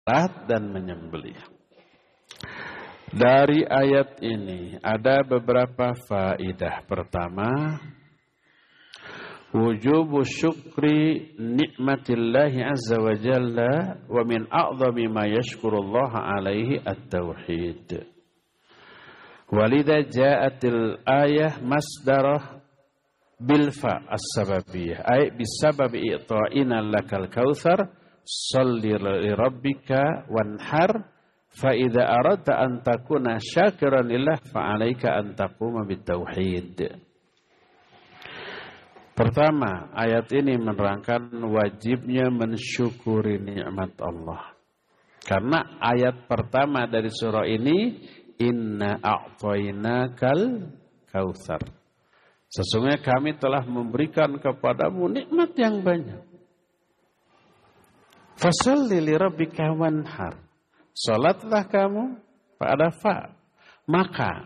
dan menyembelih. Dari ayat ini ada beberapa faidah. Pertama, wujubu syukri nikmatillahi azza wa jalla wa min a'zami ma yashkurullaha alaihi at-tauhid. Walidha ja'atil ayah masdarah bilfa as-sababiyah ay bisababi i'ta'ina lakal kautsar salli li rabbika wanhar fa idza aradta an takuna syakiran lillah fa 'alaika an taquma bitauhid. Pertama, ayat ini menerangkan wajibnya mensyukuri nikmat Allah. Karena ayat pertama dari surah ini, inna a'tainakal kautsar. Sesungguhnya kami telah memberikan kepadamu nikmat yang banyak. Fasholli li rabbika wanhar. Salatlah kamu pada maka.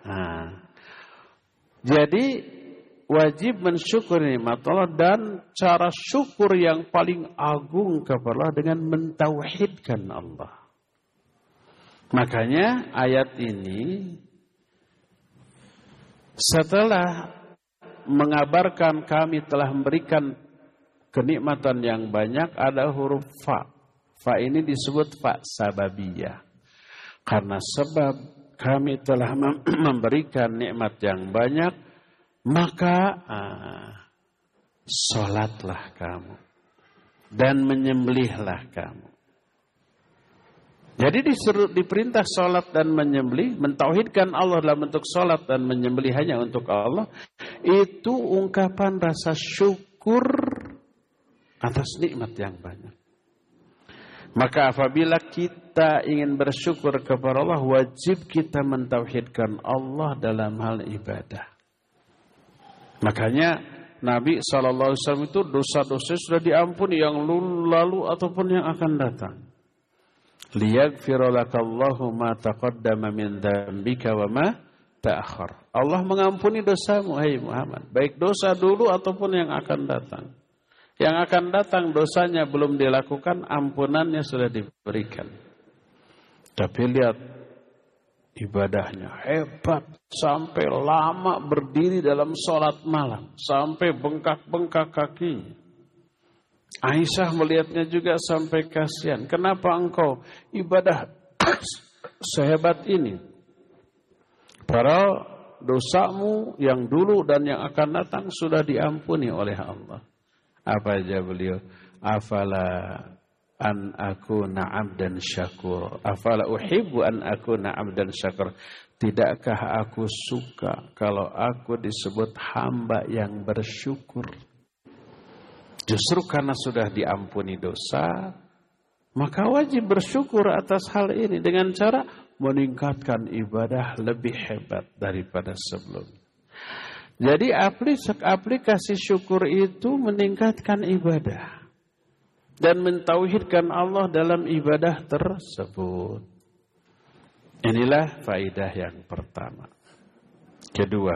Jadi wajib mensyukuri nikmat Allah dan cara syukur yang paling agung kepada Allah dengan mentauhidkan Allah. Makanya ayat ini setelah mengabarkan kami telah memberikan kenikmatan yang banyak ada huruf fa. Fa ini disebut fa sababiyah. Karena sebab kami telah memberikan nikmat yang banyak, maka sholatlah kamu dan menyembelihlah kamu. Jadi diperintah sholat dan menyembelih, mentauhidkan Allah dalam bentuk sholat dan menyembelih hanya untuk Allah, itu ungkapan rasa syukur atas nikmat yang banyak. Maka apabila kita ingin bersyukur kepada Allah, wajib kita mentauhidkan Allah dalam hal ibadah. Makanya Nabi SAW itu dosa-dosa sudah diampuni yang lalu ataupun yang akan datang. Liyaghfira lakallahu ma taqaddama min dzambika wa ma ta'akhkhar. Allah mengampuni dosamu, hai Muhammad, baik dosa dulu ataupun yang akan datang. Yang akan datang dosanya belum dilakukan, ampunannya sudah diberikan. Tapi lihat ibadahnya hebat, sampai lama berdiri dalam sholat malam, sampai bengkak-bengkak kakinya. Aisyah melihatnya juga sampai kasihan. Kenapa engkau ibadah sehebat ini? Padahal dosamu yang dulu dan yang akan datang sudah diampuni oleh Allah. Apa aja beliau? Afala an akuna abdan syakur. Afala uhibbu an akuna abdan syakur. Tidakkah aku suka kalau aku disebut hamba yang bersyukur? Justru karena sudah diampuni dosa, maka wajib bersyukur atas hal ini dengan cara meningkatkan ibadah lebih hebat daripada sebelumnya. Jadi aplikasi syukur itu meningkatkan ibadah dan mentauhidkan Allah dalam ibadah tersebut. Inilah faidah yang pertama. Kedua,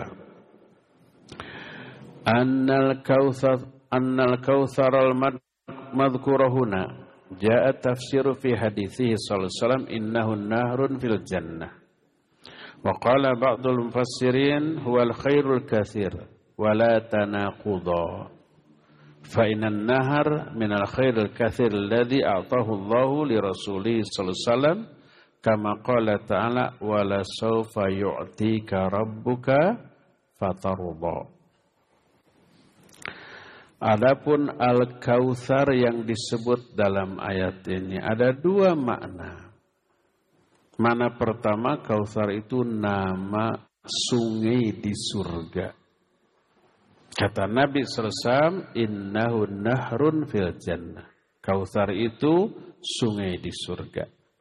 annal kautsar al-madhkura huna jaa tafsiru fi hadithihi sallallahu alaihi wasallam innahu nahrun fil jannah. Wa qala ba'dul mufassirin huwa al-khairul katsir wa la tanaquda. Fa innan nahar min al-khairil katsir alladhi a'tahu Allahu li rasulihi sallallahu alaihi wasallam kama qala ta'ala wa la sawfa yu'tika rabbuka fatarda. Adapun al-kautsar yang disebut dalam ayat ini ada dua makna. Mana pertama, kautsar itu nama sungai di surga. Kata Nabi SAW, innahu nahrun fil jannah. Kautsar itu sungai di surga.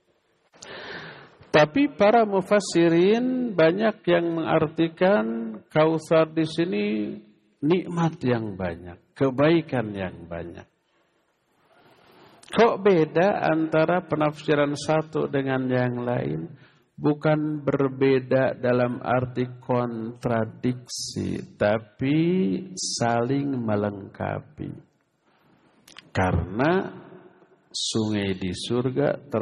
Tapi para mufassirin banyak yang mengartikan kautsar di sini nikmat yang banyak, kebaikan yang banyak. Kok beda antara penafsiran satu dengan yang lain? Bukan berbeda dalam arti kontradiksi, tapi saling melengkapi. Karena sungai di surga